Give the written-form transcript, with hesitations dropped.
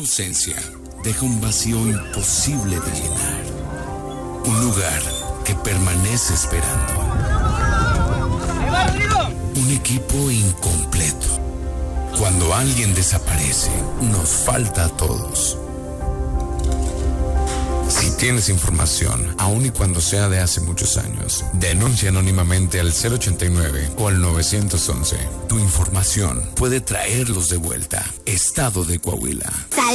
ausencia deja un vacío imposible de llenar. Un lugar que permanece esperando. Un equipo incompleto. Cuando alguien desaparece, nos falta a todos. Si tienes información, aun y cuando sea de hace muchos años, denuncia anónimamente al 089 o al 911. Tu información puede traerlos de vuelta. Estado de Coahuila.